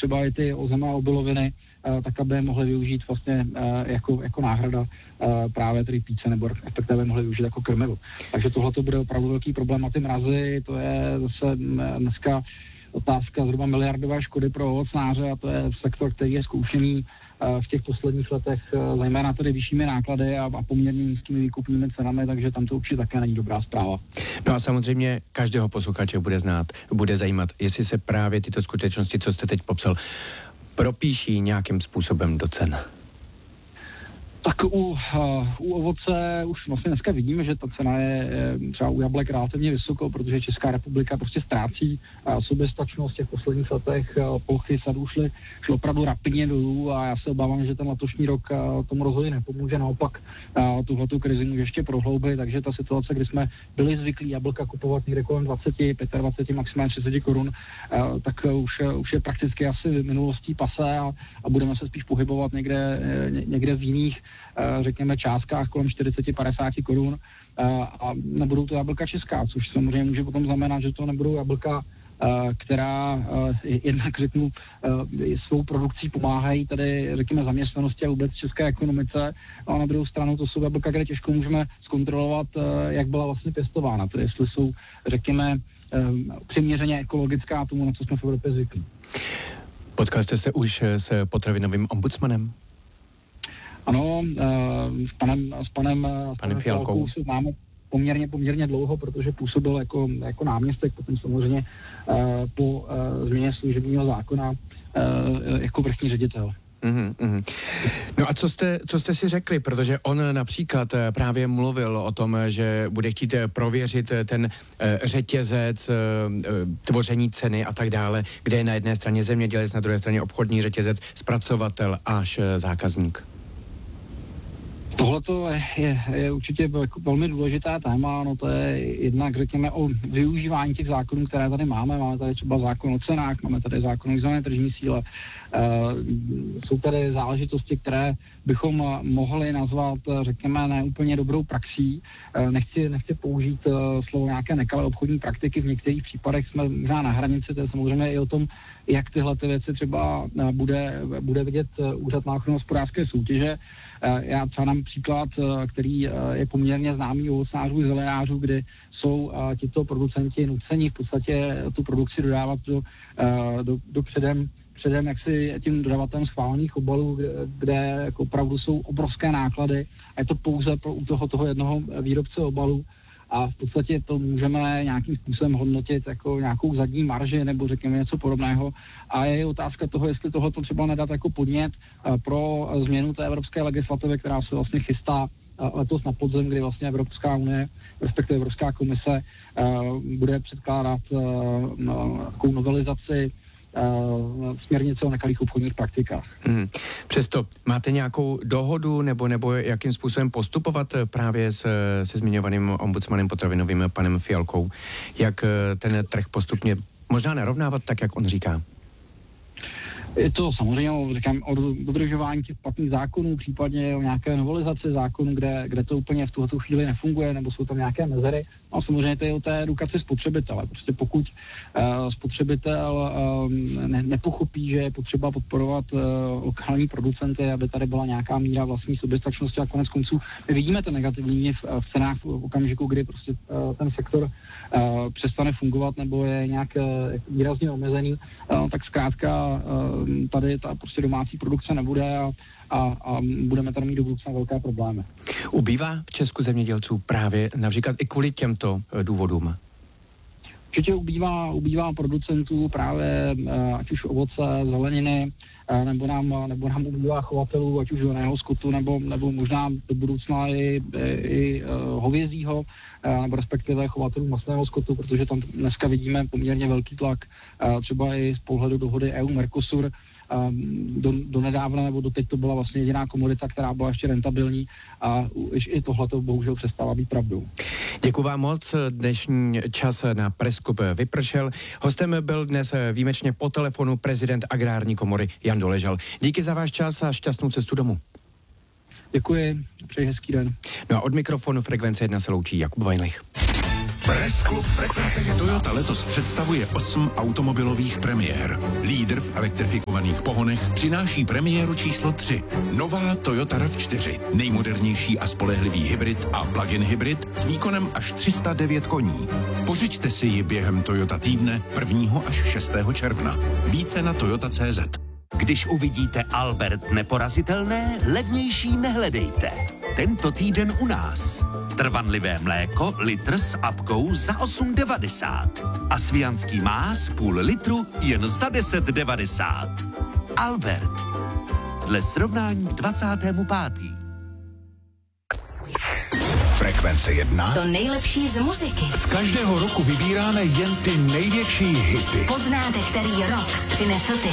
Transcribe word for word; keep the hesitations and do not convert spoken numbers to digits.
třeba i ty ozemné obiloviny, tak aby je mohli využít vlastně jako, jako náhrada právě tedy píce, nebo respektive mohli využít jako krmivo. Takže tohle to bude opravdu velký problém. A ty mrazy, to je zase dneska otázka zhruba miliardové škody pro ovocnáře a to je sektor, který je zkoušený v těch posledních letech, zejména tedy vyššími náklady a, a poměrně nízkými výkupními cenami, takže tam to určitě také není dobrá zpráva. No a samozřejmě každého posluchače bude znát, bude zajímat, jestli se právě tyto skutečnosti, co jste teď popsal, propíší nějakým způsobem do cen. Tak u, uh, u ovoce už vlastně dneska vidíme, že ta cena je, je třeba u jablek relativně vysokou, protože Česká republika prostě ztrácí uh, soběstačnost v těch posledních letech. Uh, plochy sadů šly, šly opravdu rapidně dolů a já se obávám, že ten letošní rok uh, tomu rozhodně nepomůže. Naopak uh, tuhletu krizi může ještě prohloubit, takže ta situace, kdy jsme byli zvyklí jablka kupovat někde kolem dvacet, dvacet pět, maximálně třicet korun, uh, tak uh, už, uh, už je prakticky asi v minulostí pase a, a budeme se spíš pohybovat někde, uh, někde v jiných řekněme částkách kolem čtyřicet padesát korun a nebudou to jablka česká, což samozřejmě může potom znamenat, že to nebudou jablka, která jednak řeknu svou produkcí pomáhají tady řekněme zaměstnanosti a vůbec české ekonomice, a na druhou stranu to jsou jablka, které těžko můžeme zkontrolovat, jak byla vlastně pěstována, tedy jestli jsou řekněme přiměřeně ekologická tomu, na co jsme v Evropě zvyklí. Potkal jste se už s potravinovým ombudsmanem? Ano, s panem, s panem, panem Fialkou máme poměrně, poměrně dlouho, protože působil jako, jako náměstek, potom samozřejmě po změně služebního zákona jako vrchní ředitel. Mm, mm. No a co jste, co jste si řekli, protože on například právě mluvil o tom, že bude chtít prověřit ten řetězec, tvoření ceny a tak dále, kde je na jedné straně zemědělec, na druhé straně obchodní řetězec, zpracovatel až zákazník. Tohle je, je, je určitě velmi důležitá téma, no to je jednak řekněme o využívání těch zákonů, které tady máme. Máme tady třeba zákon o cenách, máme tady zákon o významné tržní síle. E, jsou tady záležitosti, které bychom mohli nazvat, řekněme, neúplně dobrou praxí. E, nechci, nechci použít e, slovo nějaké nekalé obchodní praktiky, v některých případech jsme možná na hranici, to je samozřejmě i o tom, jak tyhle ty věci třeba bude, bude vidět Úřad na ochranu hospodářské soutěže. Já třeba dám příklad, který je poměrně známý u ovocnářů i zelenářů, kdy jsou tito producenti nuceni v podstatě tu produkci dodávat do, do, do předem, předem jaksi tím dodavatelem schválených obalů, kde, kde jako opravdu jsou obrovské náklady a je to pouze pro u toho, toho jednoho výrobce obalů. A v podstatě to můžeme nějakým způsobem hodnotit jako nějakou zadní marži nebo řekněme něco podobného. A je otázka toho, jestli tohle to třeba nedat jako podnět pro změnu té evropské legislativy, která se vlastně chystá letos na podzim, kdy vlastně Evropská unie, respektive Evropská komise, bude předkládat takovou novelizaci Uh, směrnice o nekalých obchodních praktikách. Hmm. Přesto máte nějakou dohodu nebo, nebo jakým způsobem postupovat právě s, se zmiňovaným ombudsmanem potravinovým panem Fialkou? Jak ten trh postupně možná narovnávat tak, jak on říká? Je to samozřejmě o, říkám, o dodržování těch platných zákonů, případně o nějaké novelizaci zákonů, kde, kde to úplně v tuto chvíli nefunguje, nebo jsou tam nějaké mezery. A samozřejmě to je o té edukaci spotřebitele. Prostě pokud uh, spotřebitel uh, ne, nepochopí, že je potřeba podporovat uh, lokální producenty, aby tady byla nějaká míra vlastní soběstačnosti a konec konců my vidíme ten negativní v, v cenách v okamžiku, kdy prostě uh, ten sektor uh, přestane fungovat nebo je nějak uh, výrazně omezený, uh, tak zkrátka uh, tady ta prostě domácí produkce nebude a, a, a budeme tady mít do budoucna velké problémy. Ubývá v Česku zemědělců právě například i kvůli těmto důvodům? Určitě ubývá, ubývá producentů právě ať už ovoce, zeleniny, nebo nám, nebo nám ubývá chovatelů, ať už jiného skotu, nebo, nebo možná do budoucna i, i, i hovězího, nebo respektive chovatelů masného skotu, protože tam dneska vidíme poměrně velký tlak, třeba i z pohledu dohody E U-Mercosur. Do, do nedávna nebo do teď to byla vlastně jediná komodita, která byla ještě rentabilní a i tohle to bohužel přestává být pravdou. Děkuji vám moc, dnešní čas na Preskop vypršel. Hostem byl dnes výjimečně po telefonu prezident Agrární komory Jan Doležal. Díky za váš čas a šťastnou cestu domů. Děkuji, přeji hezký den. No a od mikrofonu Frekvence jedna se loučí Jakub Vajnlich. Press Club Frekvence jedna. Toyota letos představuje osm automobilových premiér. Lídr v elektrifikovaných pohonech přináší premiéru číslo tři. Nová Toyota RAV čtyři. Nejmodernější a spolehlivý hybrid a plug-in hybrid s výkonem až tři sta devět koní. Pořiďte si ji během Toyota týdne prvního až šestého června. Více na toyota tečka cé zet. Když uvidíte Albert neporazitelné, levnější nehledejte. Tento týden u nás. Trvanlivé mléko, litr s apkou za osm devadesát. A svijanský más půl litru jen za deset devadesát. Albert. Dle srovnání k dvacátému pátému Frekvence jedna. To nejlepší z muziky. Z každého roku vybíráme jen ty největší hity. Poznáte, který rok přinesl ty